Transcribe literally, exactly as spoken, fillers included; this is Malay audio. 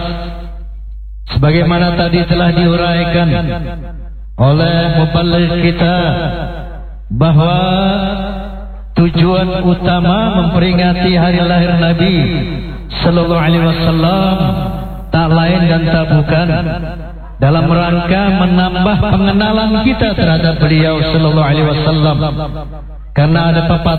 sebagaimana tadi telah diuraikan oleh muballigh kita bahwa tujuan utama memperingati hari lahir Nabi sallallahu alaihi wasallam tak lain dan tak bukan dalam rangka menambah pengenalan kita terhadap beliau sallallahu alaihi wasallam, karena ada pepatah